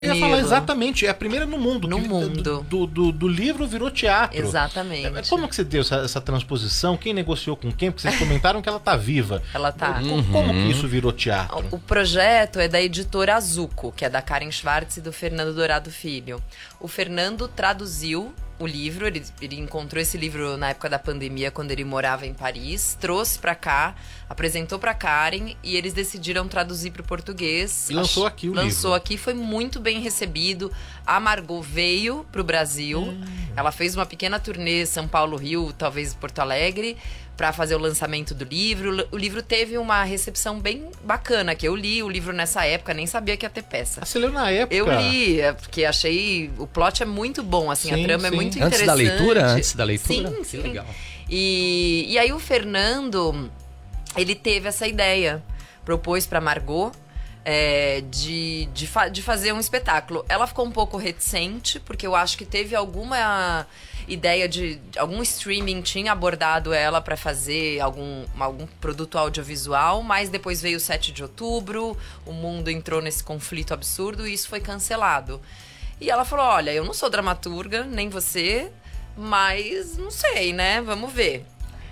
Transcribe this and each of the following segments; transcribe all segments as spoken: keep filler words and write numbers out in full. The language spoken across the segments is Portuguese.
Eu ia falar exatamente, é a primeira no mundo. No que, mundo. Do, do, do livro virou teatro. Exatamente. Como que você deu essa, essa transposição? Quem negociou com quem? Porque vocês comentaram que ela tá viva. Ela tá. Como, como que isso virou teatro? O projeto é da editora Azuco, que é da Karen Schwartz e do Fernando Dourado Filho. O Fernando traduziu o livro, ele, ele encontrou esse livro na época da pandemia, quando ele morava em Paris, trouxe pra cá, apresentou pra Karen e eles decidiram traduzir pro português. E lançou aqui o lançou livro. Lançou aqui, foi muito bem recebido. A Margot veio pro Brasil, hum. ela fez uma pequena turnê São Paulo, Rio, talvez Porto Alegre, para fazer o lançamento do livro. O livro teve uma recepção bem bacana, que eu li o livro nessa época, nem sabia que ia ter peça. Ah, você leu na época? Eu li, porque achei... O plot é muito bom, assim, sim, a trama sim. é muito interessante. Antes da leitura? Antes da leitura? Sim, que sim. legal. E, e aí o Fernando, ele teve essa ideia, propôs pra Margot, É, de, de, fa- de fazer um espetáculo. Ela ficou um pouco reticente, porque eu acho que teve alguma ideia de... Algum streaming tinha abordado ela para fazer algum, algum produto audiovisual, mas depois veio o sete de outubro, o mundo entrou nesse conflito absurdo e isso foi cancelado. E ela falou, olha, eu não sou dramaturga, nem você, mas não sei, né? Vamos ver.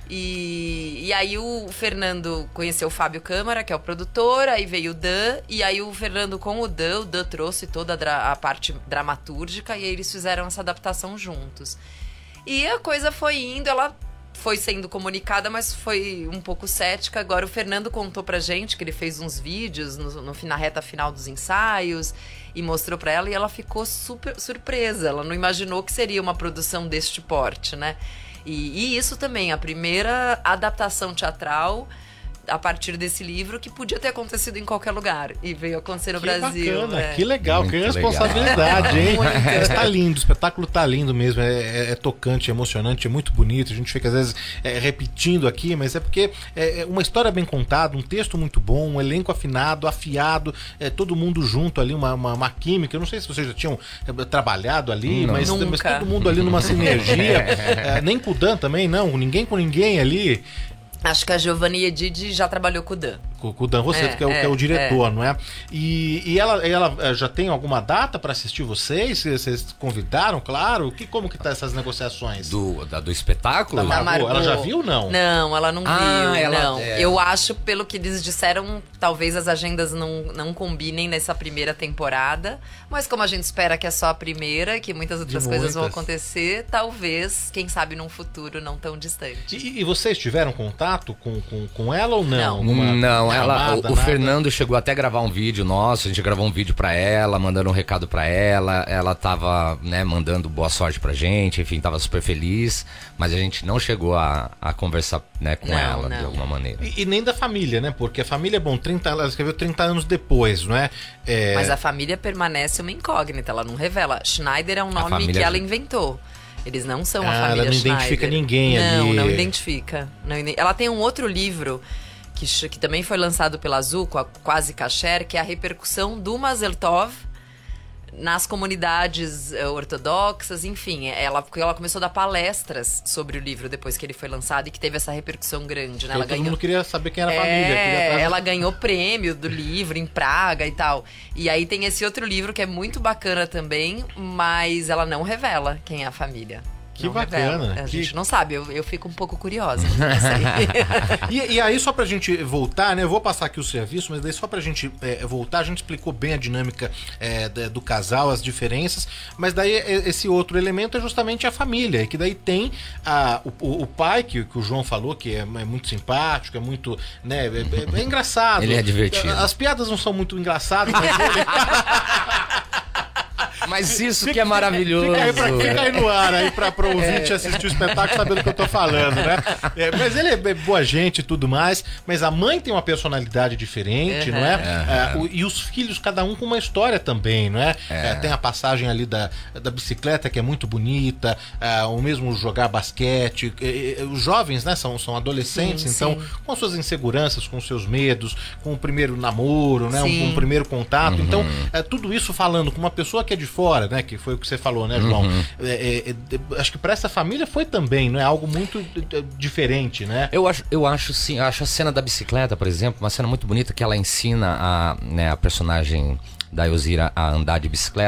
E, e aí o Fernando conheceu o Fábio Câmara, que é o produtor, aí veio o Dan, e aí o Fernando com o Dan, o Dan trouxe toda a, dra- a parte dramatúrgica, e aí eles fizeram essa adaptação juntos. E a coisa foi indo, ela foi sendo comunicada, mas foi um pouco cética. Agora o Fernando contou pra gente que ele fez uns vídeos no, no, na reta final dos ensaios, e mostrou pra ela, e ela ficou super surpresa, ela não imaginou que seria uma produção deste porte, né? E, e isso também, a primeira adaptação teatral a partir desse livro que podia ter acontecido em qualquer lugar e veio acontecer no que Brasil. Bacana, é. que legal, Muito que responsabilidade, hein? Tá lindo, o espetáculo tá lindo mesmo, é, é, é tocante, é emocionante, é muito bonito. A gente fica às vezes é, repetindo aqui, mas é porque é uma história bem contada, um texto muito bom, um elenco afinado, afiado, é, todo mundo junto ali, uma, uma, uma química. Eu não sei se vocês já tinham é, trabalhado ali, mas, mas todo mundo ali numa sinergia. É, nem com o Dan também, não, ninguém com ninguém ali. Acho que a Giovanni Edid já trabalhou com o Dan. Com, com o Dan Rosseto, é, que, é, é, que é o diretor, é. não é? E, e ela, ela já tem alguma data para assistir vocês? Vocês convidaram, claro? Que, como que tá essas negociações? Do, da, do espetáculo? Da Margot. Margot. Ela já viu ou não? Não, ela não ah, viu, ela, não. É. Eu acho, pelo que eles disseram, talvez as agendas não, não combinem nessa primeira temporada. Mas como a gente espera que é só a primeira, que muitas outras De coisas muitas. vão acontecer, talvez, quem sabe, num futuro não tão distante. E, e vocês tiveram contato com, com, com ela ou não? Não, Uma não ela, chamada, o, o Fernando chegou até a gravar um vídeo nosso, a gente gravou um vídeo pra ela, mandando um recado pra ela, ela tava, né, mandando boa sorte pra gente, enfim, tava super feliz, mas a gente não chegou a, a conversar, né, com Não, ela não. de alguma maneira. E, e nem da família, né? Porque a família é bom, trinta, ela escreveu trinta anos depois, não é? É... Mas a família permanece uma incógnita, ela não revela. Schneider é um nome família- que ela inventou. Eles não são a Ah, família ela não Schneider. identifica ninguém não, ali. Não, identifica. Não ide- Ela tem um outro livro que, ch- que também foi lançado pela Azuco, a Quase Kasher, que é a repercussão do Mazel Tov nas comunidades eh, ortodoxas, enfim. Ela, porque ela começou a dar palestras sobre o livro depois que ele foi lançado e que teve essa repercussão grande, né? Ela Ela todo ganhou... mundo queria saber quem era a É, família. Queria atrás- ela ganhou prêmio do livro em Praga e tal. E aí tem esse outro livro que é muito bacana também, mas ela não revela quem é a família. Que Não bacana, revela. A que- gente não sabe, eu, eu fico um pouco curiosa. Não sei. E, e aí, só pra gente voltar, né? Eu vou passar aqui o serviço, mas daí só pra gente é, voltar, a gente explicou bem a dinâmica é, da- do casal, as diferenças, mas daí é, esse outro elemento é justamente a família, que daí tem a, o, o- o pai, que, que o João falou, que é, é muito simpático, é muito, né, é, é- é engraçado. Ele é divertido. As piadas não são muito engraçadas, mas ele... Mas isso que é maravilhoso. Fica aí, pra, fica aí no ar aí pra, pra ouvinte assistir o espetáculo sabendo o que eu tô falando, né? É, mas ele é boa gente e tudo mais, mas a mãe tem uma personalidade diferente, Uhum. não é? É, o- e os filhos, cada um com uma história também, não é? É, tem a passagem ali da, da bicicleta que é muito bonita, é, o mesmo jogar basquete. É, é, os jovens, né, são, são adolescentes, Sim, então sim. com suas inseguranças, com seus medos, com o primeiro namoro, né? Um, Sim. um primeiro contato. Então, é, tudo isso falando com uma pessoa que é de fora, né? Que foi o que você falou, né, João? Uhum. É, é, é, acho que para essa família foi também, não é algo muito é, diferente, né? Eu acho, eu acho sim, eu acho a cena da bicicleta, por exemplo, uma cena muito bonita que ela ensina a, né, a personagem da Elzira a andar de bicicleta.